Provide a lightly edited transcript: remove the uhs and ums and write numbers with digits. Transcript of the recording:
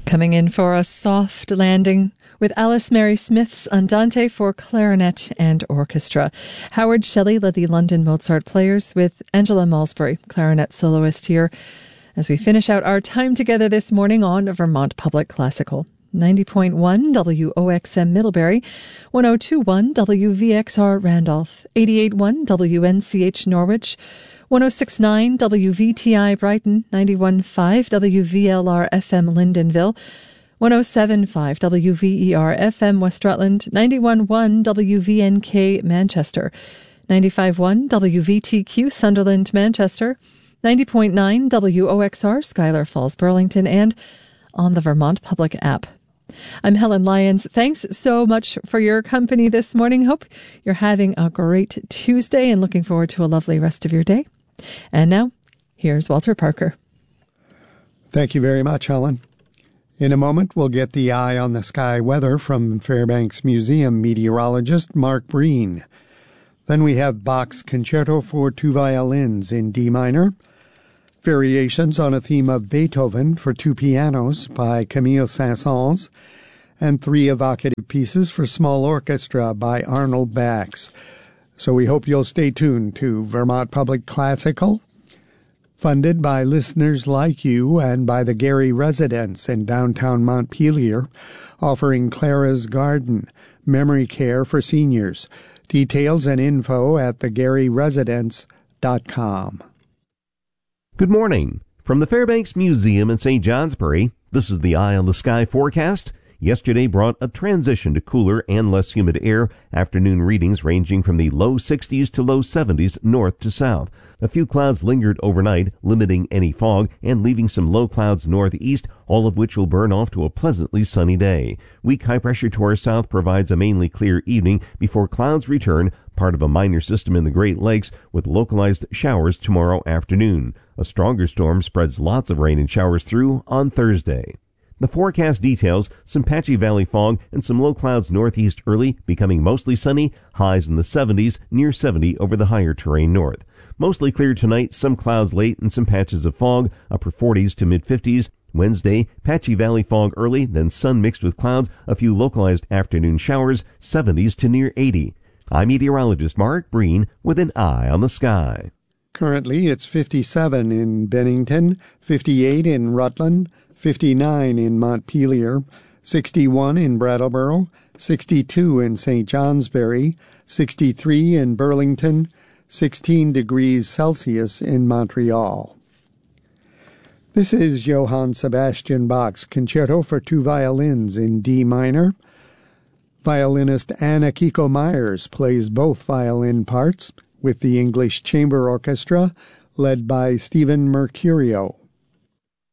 Coming in for a soft landing with Alice Mary Smith's Andante for clarinet and orchestra. Howard Shelley led the London Mozart Players with Angela Malsbury, clarinet soloist here, as we finish out our time together this morning on Vermont Public Classical. 90.1 WOXM Middlebury, 102.1 WVXR Randolph, 88.1 WNCH Norwich, 106.9 WVTI Brighton, 91.5 WVLR FM Lyndonville, 107.5 WVER FM West Rutland, 91.1 WVNK Manchester, 95.1 WVTQ Sunderland Manchester, 90.9 WOXR Schuyler Falls Burlington, and on the Vermont Public app. I'm Helen Lyons. Thanks so much for your company this morning. Hope you're having a great Tuesday and looking forward to a lovely rest of your day. And now, here's Walter Parker. Thank you very much, Helen. In a moment, we'll get the eye on the sky weather from Fairbanks Museum meteorologist Mark Breen. Then we have Bach's Concerto for Two Violins in D minor, variations on a theme of Beethoven for two pianos by Camille Saint-Saëns, and three evocative pieces for small orchestra by Arnold Bax. So we hope you'll stay tuned to Vermont Public Classical, funded by listeners like you and by the Gary residents in downtown Montpelier, offering Clara's Garden, memory care for seniors. Details and info at thegaryresidents.com. Good morning. From the Fairbanks Museum in St. Johnsbury, this is the Eye on the Sky forecast. Yesterday brought a transition to cooler and less humid air, afternoon readings ranging from the low 60s to low 70s north to south. A few clouds lingered overnight, limiting any fog and leaving some low clouds northeast, all of which will burn off to a pleasantly sunny day. Weak high pressure to our south provides a mainly clear evening before clouds return, part of a minor system in the Great Lakes, with localized showers tomorrow afternoon. A stronger storm spreads lots of rain and showers through on Thursday. The forecast details some patchy valley fog and some low clouds northeast early, becoming mostly sunny, highs in the 70s, near 70 over the higher terrain north. Mostly clear tonight, some clouds late and some patches of fog, upper 40s to mid-50s. Wednesday, patchy valley fog early, then sun mixed with clouds, a few localized afternoon showers, 70s to near 80. I'm meteorologist Mark Breen with an eye on the sky. Currently, it's 57 in Bennington, 58 in Rutland, 59 in Montpelier, 61 in Brattleboro, 62 in St. Johnsbury, 63 in Burlington, 16 degrees Celsius in Montreal. This is Johann Sebastian Bach's Concerto for Two Violins in D minor. Violinist Anna Kiko Myers plays both violin parts with the English Chamber Orchestra led by Stephen Mercurio.